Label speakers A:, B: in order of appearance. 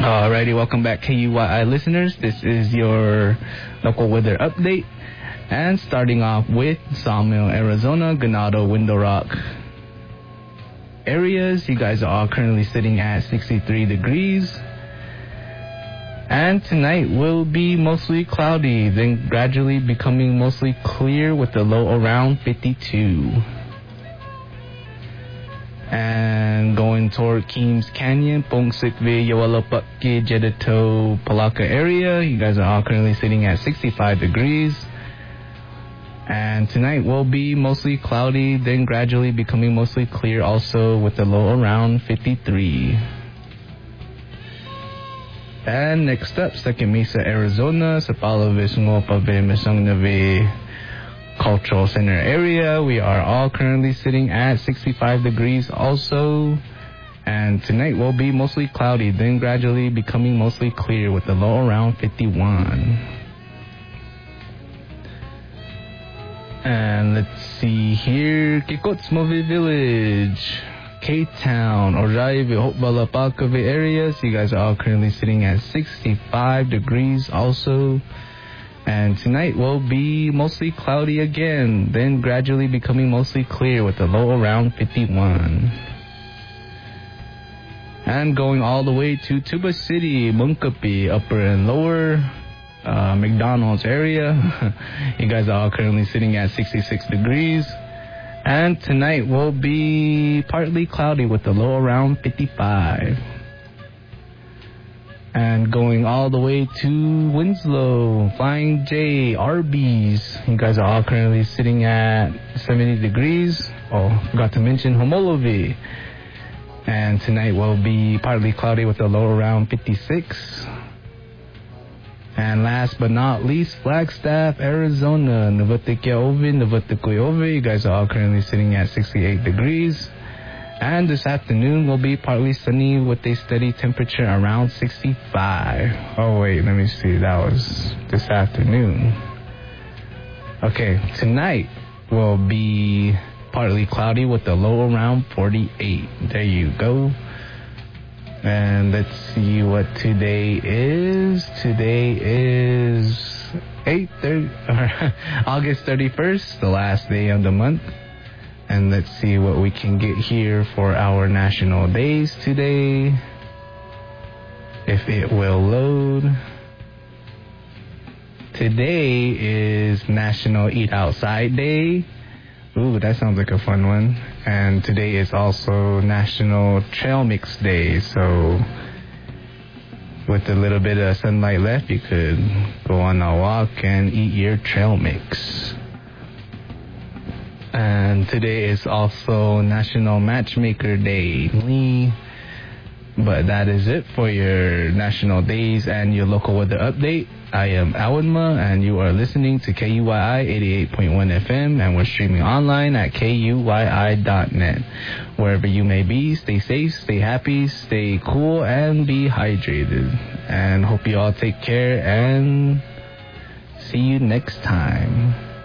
A: Alrighty, welcome back KUYI listeners. This is your local weather update. And starting off with Sawmill, Arizona, Ganado, Window Rock areas. You guys are all currently sitting at 63 degrees. And tonight will be mostly cloudy, then gradually becoming mostly clear with a low around 52. And going toward Keams Canyon, Pongsikve, Yawalopaki, Jedito, Palaka area. You guys are all currently sitting at 65 degrees. And tonight will be mostly cloudy, then gradually becoming mostly clear also with a low around 53. And next up, Second Mesa, Arizona, Sapalavis, Ngopave, Mesongnave Cultural Center area. We are all currently sitting at 65 degrees also. And tonight will be mostly cloudy, then gradually becoming mostly clear with a low around 51. And let's see here, Kikotsmove Village, K-Town, Oraive, Hopbalapakave areas. You guys are all currently sitting at 65 degrees also. And tonight will be mostly cloudy again, then gradually becoming mostly clear with a low around 51. And going all the way to Tuba City, Munkapi, upper and lower, McDonald's area. You guys are all currently sitting at 66 degrees. And tonight will be partly cloudy with a low around 55. And going all the way to Winslow, Flying J, Arby's. You guys are all currently sitting at 70 degrees. Oh, forgot to mention Homolovi. And tonight will be partly cloudy with a low around 56. And last but not least, Flagstaff, Arizona, Navatekeove. You guys are all currently sitting at 68 degrees. And this afternoon will be partly sunny with a steady temperature around 65. Oh, wait, let me see. That was this afternoon. Okay, tonight will be partly cloudy with a low around 48. There you go. And let's see what today is. Today is August 31st, the last day of the month. And let's see what we can get here for our national days today. If it will load. Today is National Eat Outside Day. Ooh, that sounds like a fun one. And today is also National Trail Mix Day. So with a little bit of sunlight left, you could go on a walk and eat your trail mix. And today is also National Matchmaker Day. But that is it for your national days and your local weather update. I am Awanma, and you are listening to KUYI 88.1 FM, and we're streaming online at KUYI.net. Wherever you may be, stay safe, stay happy, stay cool, and be hydrated. And hope you all take care, and see you next time.